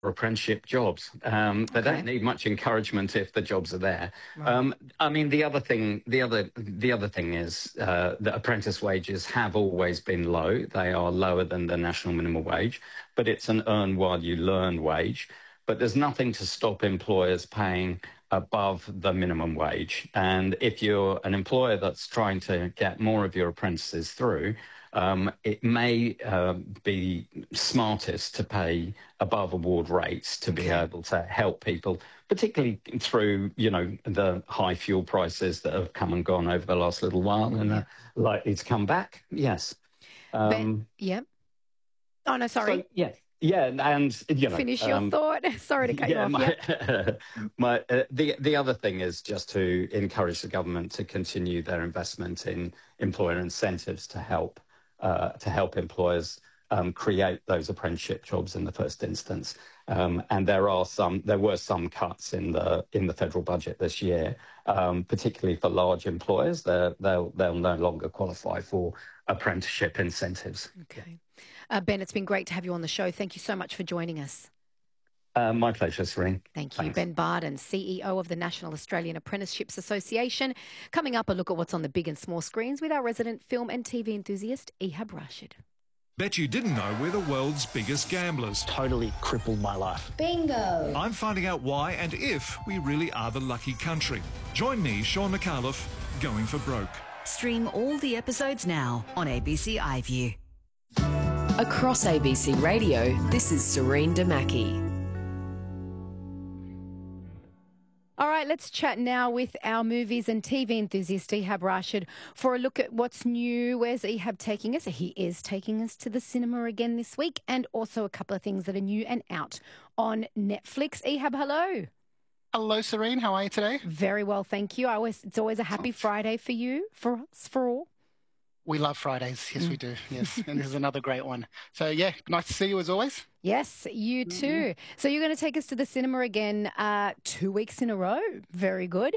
apprenticeship jobs. They don't Okay. need much encouragement if the jobs are there. Right. I mean, the other thing is that apprentice wages have always been low. They are lower than the national minimum wage, but it's an earn while you learn wage. But there's nothing to stop employers paying above the minimum wage. And if you're an employer that's trying to get more of your apprentices through, it may be smartest to pay above award rates to be Okay. able to help people, particularly through, the high fuel prices that have come and gone over the last little while and Yeah. are likely to come back. Yes. Ben, Um, yeah. Oh, no, so, sorry. yes. Yeah, and Finish your thought. Sorry to cut you yeah, off. Yep. the other thing is just to encourage the government to continue their investment in employer incentives to help employers create those apprenticeship jobs in the first instance. And there were some cuts in the federal budget this year, particularly for large employers. They'll no longer qualify for apprenticeship incentives. Okay. Ben, it's been great to have you on the show. Thank you so much for joining us. My pleasure, Serene. Thank you. Thanks. Ben Barden, CEO of the National Australian Apprenticeships Association. Coming up, a look at what's on the big and small screens with our resident film and TV enthusiast, Ehab Rashid. Bet you didn't know we're the world's biggest gamblers. Totally crippled my life. Bingo! I'm finding out why and if we really are the lucky country. Join me, Sean McAuliffe, going for broke. Stream all the episodes now on ABC iView. Across ABC Radio, this is Serene Damaki. All right, let's chat now with our movies and TV enthusiast, Ehab Rashid, for a look at what's new. Where's Ehab taking us? He is taking us to the cinema again this week, and also a couple of things that are new and out on Netflix. Ehab, hello. Hello, Serene. How are you today? Very well, thank you. It's always a happy Friday for you, for us, for all. We love Fridays. Yes, we do. Yes. And this is another great one. So, yeah, nice to see you as always. Yes, you too. So you're going to take us to the cinema again 2 weeks in a row. Very good.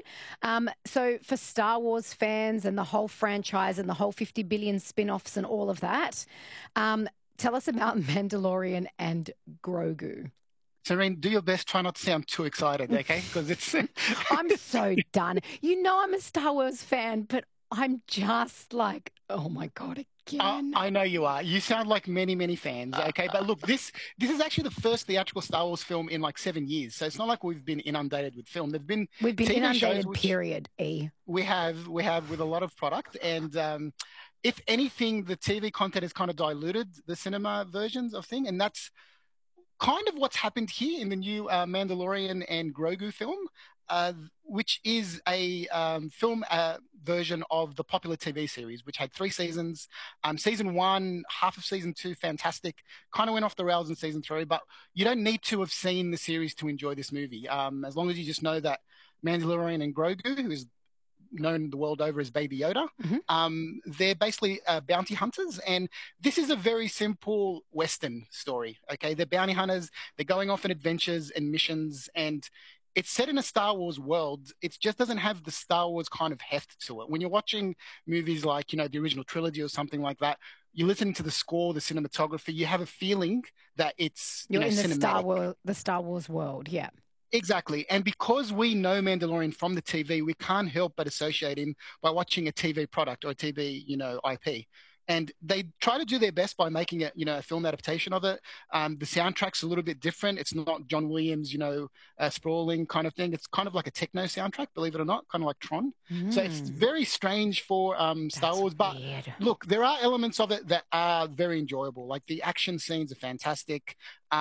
So for Star Wars fans and the whole franchise and the whole 50 billion spin-offs and all of that, tell us about Mandalorian and Grogu. Serene, do your best. Try not to sound too excited, okay? Because it's... I'm so done. You know I'm a Star Wars fan, but I'm just like, oh my God, again. I know you are. You sound like many, many fans, okay? But look, this is actually the first theatrical Star Wars film in like 7 years. So it's not like we've been inundated with film. We've been TV inundated, shows period, E. We have with a lot of product. And if anything, the TV content has kind of diluted the cinema versions of thing. And that's kind of what's happened here in the new Mandalorian and Grogu film, which is a film version of the popular TV series, which had 3 seasons. Season 1, half of season 2, fantastic. Kind of went off the rails in season 3, but you don't need to have seen the series to enjoy this movie. As long as you just know that Mandalorian and Grogu, who is known the world over as Baby Yoda. They're basically bounty hunters, and this is a very simple Western story, okay? They're bounty hunters, they're going off on adventures and missions, and it's set in a Star Wars world. It just doesn't have the Star Wars kind of heft to it. When you're watching movies like, the original trilogy or something like that, you listen to the score, the cinematography, you have a feeling that it's You're in cinematic. the Star Wars world, yeah. Exactly. And because we know Mandalorian from the TV, we can't help but associate him by watching a TV product or a TV, IP. And they try to do their best by making it, a film adaptation of it. The soundtrack's a little bit different. It's not John Williams, sprawling kind of thing. It's kind of like a techno soundtrack, believe it or not, kind of like Tron. So it's very strange for Star Wars. But look, there are elements of it that are very enjoyable. Like the action scenes are fantastic.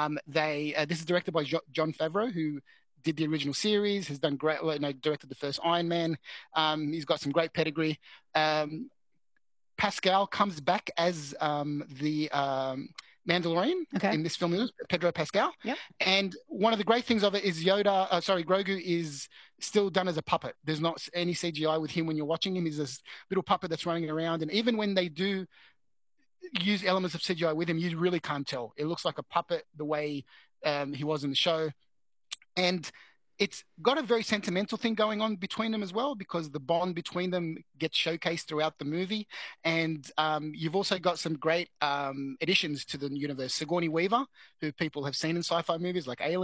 This is directed by Jon Favreau, who did the original series, has done great, directed the first Iron Man. He's got some great pedigree. Pascal comes back as the Mandalorian in this film, Pedro Pascal. Yep. And one of the great things of it is Grogu is still done as a puppet. There's not any CGI with him when you're watching him. He's this little puppet that's running around. And even when they do use elements of CGI with him, you really can't tell. It looks like a puppet the way he was in the show. And it's got a very sentimental thing going on between them as well, because the bond between them gets showcased throughout the movie. And you've also got some great additions to the universe. Sigourney Weaver, who people have seen in sci-fi movies like Alien,